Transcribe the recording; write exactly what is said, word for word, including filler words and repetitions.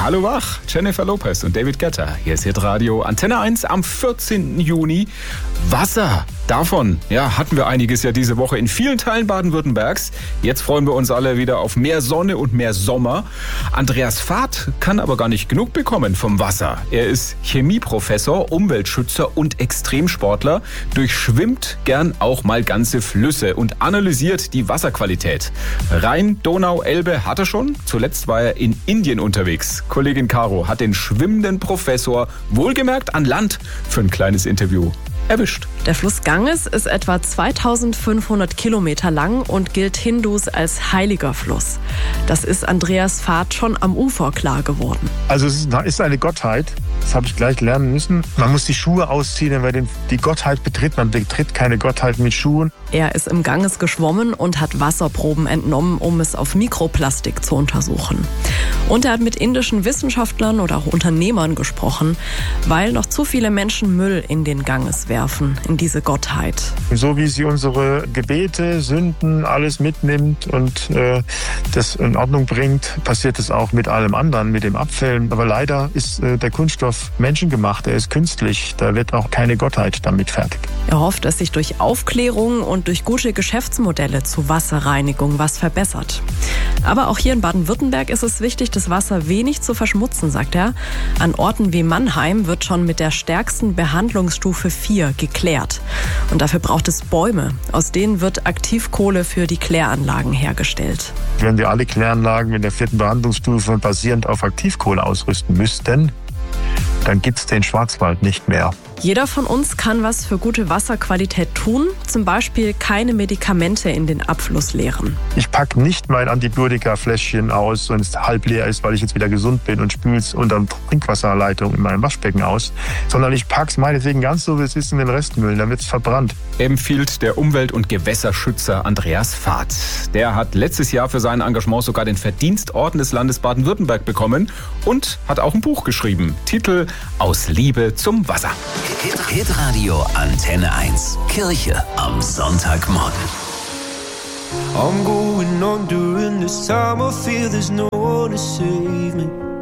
Hallo wach, Jennifer Lopez und David Guetta. Hier ist Hitradio Antenne eins am vierzehnten Juni. Wasser. Davon ja, hatten wir einiges ja diese Woche in vielen Teilen Baden-Württembergs. Jetzt freuen wir uns alle wieder auf mehr Sonne und mehr Sommer. Andreas Vath kann aber gar nicht genug bekommen vom Wasser. Er ist Chemieprofessor, Umweltschützer und Extremsportler, durchschwimmt gern auch mal ganze Flüsse und analysiert die Wasserqualität. Rhein, Donau, Elbe hat er schon. Zuletzt war er in Indien unterwegs. Kollegin Caro hat den schwimmenden Professor wohlgemerkt an Land für ein kleines Interview erwischt. Der Fluss Ganges ist etwa zweitausendfünfhundert Kilometer lang und gilt Hindus als heiliger Fluss. Das ist Andreas Vath schon am Ufer klar geworden. Also es ist eine Gottheit, das habe ich gleich lernen müssen. Man muss die Schuhe ausziehen, wenn man die Gottheit betritt. Man betritt keine Gottheit mit Schuhen. Er ist im Ganges geschwommen und hat Wasserproben entnommen, um es auf Mikroplastik zu untersuchen. Und er hat mit indischen Wissenschaftlern oder auch Unternehmern gesprochen, weil noch zu viele Menschen Müll in den Ganges werfen, in diese Gottheit. So wie sie unsere Gebete, Sünden, alles mitnimmt und äh, das in Ordnung bringt, passiert es auch mit allem anderen, mit dem Abfällen. Aber leider ist äh, der Kunststoff menschengemacht, er ist künstlich, da wird auch keine Gottheit damit fertig. Er hofft, dass sich durch Aufklärung und durch gute Geschäftsmodelle zur Wasserreinigung was verbessert. Aber auch hier in Baden-Württemberg ist es wichtig, das Wasser wenig zu verschmutzen, sagt er. An Orten wie Mannheim wird schon mit der stärksten Behandlungsstufe vier geklärt. Und dafür braucht es Bäume. Aus denen wird Aktivkohle für die Kläranlagen hergestellt. Wenn wir alle Kläranlagen in der vierten Behandlungsstufe basierend auf Aktivkohle ausrüsten müssten, dann gibt es den Schwarzwald nicht mehr. Jeder von uns kann was für gute Wasserqualität tun, zum Beispiel keine Medikamente in den Abfluss leeren. Ich packe nicht mein Antibiotika-Fläschchen aus, wenn es halb leer ist, weil ich jetzt wieder gesund bin und spüle es unter der Trinkwasserleitung in meinem Waschbecken aus, sondern ich packe es meinetwegen ganz so, wie es ist, in den Restmüll, dann wird es verbrannt. Empfiehlt der Umwelt- und Gewässerschützer Andreas Vath. Der hat letztes Jahr für sein Engagement sogar den Verdienstorden des Landes Baden-Württemberg bekommen und hat auch ein Buch geschrieben. Titel Aus Liebe zum Wasser. Hitradio Antenne eins. Kirche am Sonntagmorgen. I'm going on during this time. I feel there's no one to save me.